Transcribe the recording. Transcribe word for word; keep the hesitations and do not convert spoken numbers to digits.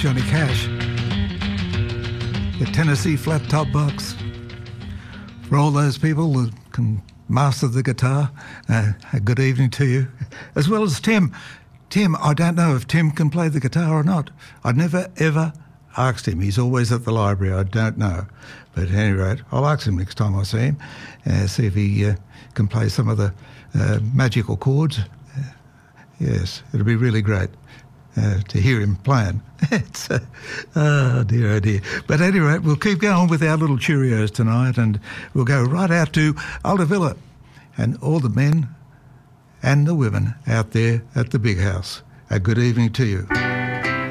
Johnny Cash. The Tennessee Flat Top Box. For all those people that can master the guitar, uh, a good evening to you. As well as Tim. Tim, I don't know if Tim can play the guitar or not. I've never, ever asked him. He's always at the library. I don't know. But at any rate, I'll ask him next time I see him, uh, see if he uh, can play some of the uh, magical chords. Uh, yes, it'll be really great uh, to hear him playing. it's, uh, oh, dear, oh, dear. But at any rate, we'll keep going with our little Cheerios tonight, and we'll go right out to Alta Villa and all the men and the women out there at the big house. A good evening to you.